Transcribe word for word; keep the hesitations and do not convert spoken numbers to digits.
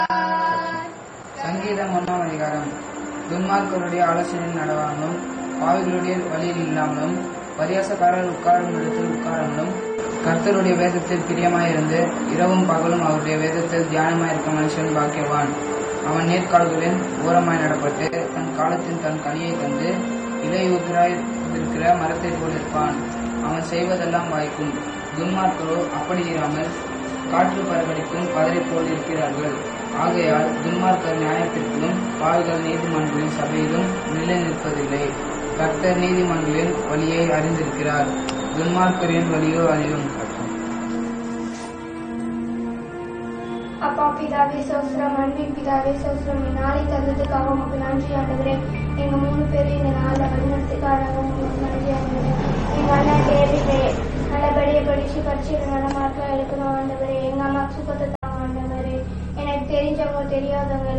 சங்கீதம் ஒன்றாம் அதிகாரம். துன்மார்க்கருடைய ஆலோசனையில் நடவாமலும் பாவிகளுடைய வழியில் இல்லாமலும் பரியாசக்காரர் உட்காரும் இடத்தில் உட்காராமலும் கர்த்தருடைய வேதத்தில் பிரியமாயிருந்து இரவும் பகலும் அவருடைய வேதத்தில் தியானமாயிருக்க மனுஷன் பாக்கியவான். அவன் நேர்கால்களின் ஓரமாய் நடப்பட்டு தன் காலத்தின் தன் கனியை தந்து இலையுதிராய் இருக்கிற மரத்தை போல் இருப்பான். அவன் செய்வதெல்லாம் வாய்க்கும். துன்மார்க்கரோ அப்படி இராமல் காற்று பரவடிக்கும் பதரை போல் இருக்கிறார்கள். ஆகையால் துன்மார்க்கர் நியாயத்திற்கும் பாவிகள் நீதிமன்றங்களின் சபையிலும் நிலை நிற்பதில்லை. கர்த்தர் நீதிமன்றங்களின் வழியை அறிந்திருக்கிறார், துன்மார்க்கரின் வழியோ அறியும். அப்பா பிதாவே சோஸ்திரம், அன்பின் பிதாவே சோஸ்திரம், நாளை தந்ததுக்காக உங்களுக்கு நன்றி ஆண்டுகிறே. எங்க மூணு பேரும் இந்த நாளில் வழிநடத்துக்காக உங்களுக்கு நன்றி ஆண்டுகிறேன். எங்க அண்ணன் தேவையே நல்லபடியாக படிச்சு படிச்சு நல்ல மார்க்கெல்லாம் எடுக்கணும் ஆண்டவரே. எங்க அம்மா சுகத்தை தாங்க ஆண்டவரே. எனக்கு தெரிஞ்சவங்க தெரியாதவங்க